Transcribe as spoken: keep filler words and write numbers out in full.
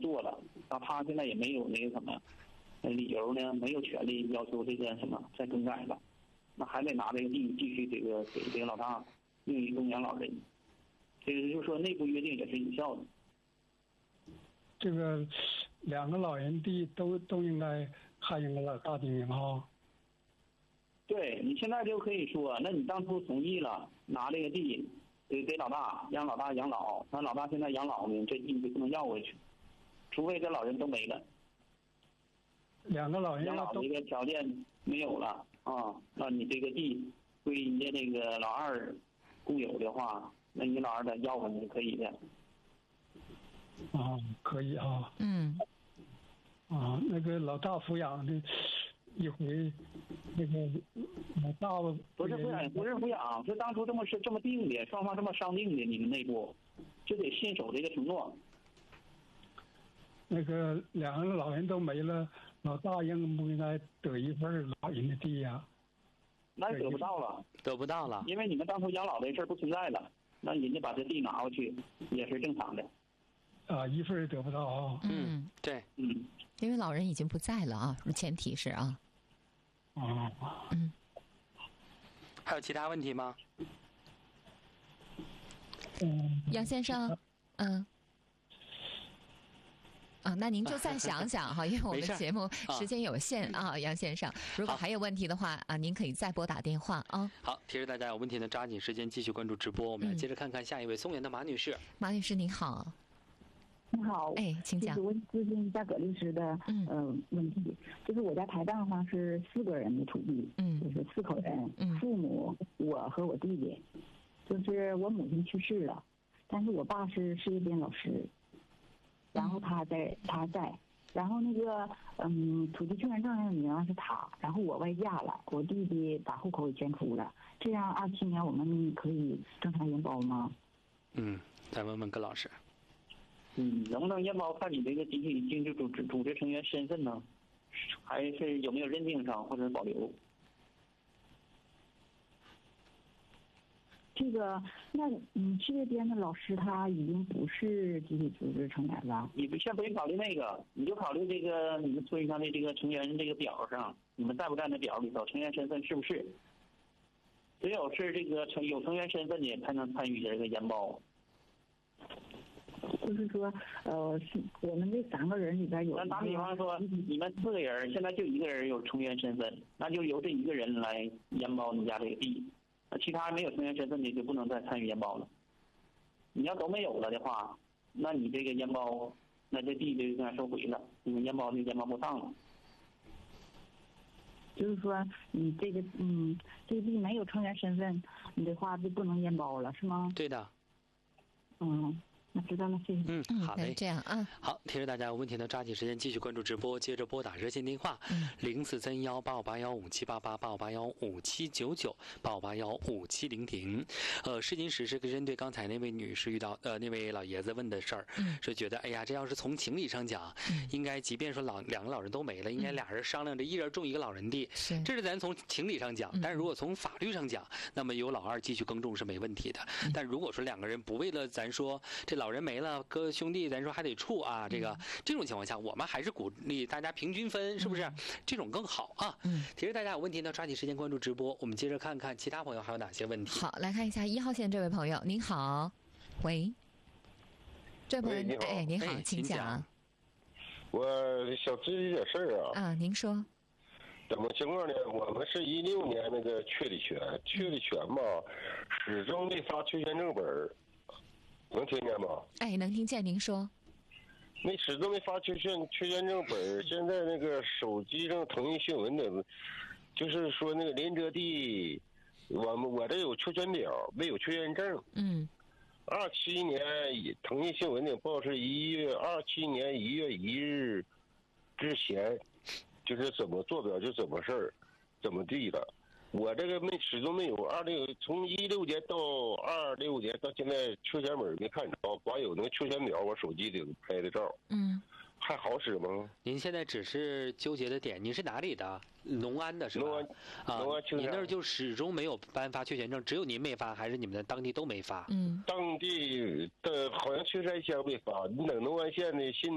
做了，那他现在也没有那个什么理由呢，没有权利要求这个什么再更改了，那还得拿这个地继续这个给这个老大用于供养老人，这个就是说内部约定也是有效的。 这个两个老人地都都应该还应该老大的名哈。 对，你现在就可以说，那你当初同意了拿这个地给给老大，让老大养老，那老大现在养老呢，这地就不能要回去，除非这老人都没了， 两个老人养老这个条件没有了啊，那你这个地归人家这个老二共有的话，那你老二再要回去是可以的。 啊，可以啊。 嗯。 啊，那个老大抚养的，一回那个老大不是抚养，不是抚养，是当初这么是这么定的，双方这么商定的，你们内部就得信守这个承诺。 那个两个老人都没了，老大应不应该得一份老人的地呀？ 那得不到了， 得不到了， 因为你们当初养老的事儿不存在了，那人家把这地拿过去也是正常的。 啊，一份也得不到啊。 嗯， 对， 嗯， 因为老人已经不在了啊，前提是啊。 啊， 嗯。 还有其他问题吗？ 嗯， 杨先生，嗯。啊，那您就再想想哈，因为我们节目时间有限啊，啊杨先生，如果还有问题的话啊，您可以再拨打电话啊。 好，提示大家有问题呢，抓紧时间继续关注直播。我们来接着看看下一位松原的马女士。 马女士您好。 你好， 哎，请讲。 就是我咨询一下葛律师的嗯、呃、问题，就是我家台档上是四个人的土地， 嗯， 就是四口人， 嗯， 父母我和我弟弟，就是我母亲去世了，但是我爸是事业编老师，然后他在他在，然后那个嗯土地确认证上名是他，然后我外嫁了，我弟弟把户口也迁出了，这样二七年我们可以正常延包吗？ 嗯，再问问葛老师。 嗯，能不能延包看你这个集体经济组织组织成员身份呢？还是有没有认定上或者保留？ 这个，那嗯，事业编的老师他已经不是集体组织成员了。 你不先不用考虑那个，你就考虑这个你们村上的这个成员这个表上，你们在不在那表里头？成员身份是不是？只有是这个成有成员身份的才能参与这个延包。 就是说，呃，是我们这三个人里边有。 那打比方说，你们四个人现在就一个人有成员身份，那就由这一个人来延包你家这个地，那其他没有成员身份的就不能再参与延包了。你要都没有了的话，那你这个延包，那这地就应该收回了，你们延包就延包不上了。 就是说，你这个嗯，这个地没有成员身份，你的话就不能延包了，是吗？ 对的。 嗯。那知道了，谢谢。 嗯，好嘞， 这样啊。 好，提示大家有问题呢，抓紧时间继续关注直播，接着拨打热线电话零四三幺八五八幺五七八八八五八幺五七九九八五八幺五七零零。呃，试金石是针对刚才那位女士遇到呃那位老爷子问的事儿， 嗯， 说觉得哎呀，这要是从情理上讲， 嗯、 应该即便说老两个老人都没了，应该俩人商量着一人种一个老人地， 是， 这是咱从情理上讲。但是如果从法律上讲，那么由老二继续耕种是没问题的。 嗯、 但如果说两个人不为了咱说这老人没了。哥兄弟，咱说还得处啊，这个、嗯、这种情况下，我们还是鼓励大家平均分，是不是？嗯、这种更好啊。 嗯， 其实大家有问题呢，抓紧时间关注直播，我们接着看看其他朋友还有哪些问题。 好，来看一下一号线这位朋友，您好，喂，这位朋友， 你好， 哎，您好， 哎、 请讲。 我想咨询点事儿啊。 啊，您说。 怎么情况呢？我们是一六年那个确立权，确立权嘛，始终没发确权证本。能听见吗？ 哎，能听见，您说。 那始终没发确权确权证本，现在那个手机上腾讯新闻的，就是说那个连泽地，我们我这有确权表，没有确权证。 嗯。 二七年腾讯新闻的报是一月二七年一月一日之前，就是怎么做表就怎么事儿，怎么地了。我这个没始终没有二六，从一六年到二六年到现在，确权本没看着，光有那个确权表，我手机里拍的照。 嗯， 还好使吗？ 您现在只是纠结的点，您是哪里的？农安的是吧？ 农安啊， 农安青山。 您那儿就始终没有颁发确权证，只有您没发，还是你们的当地都没发？ 嗯， 当地的好像青山乡没发，你等农安县的新。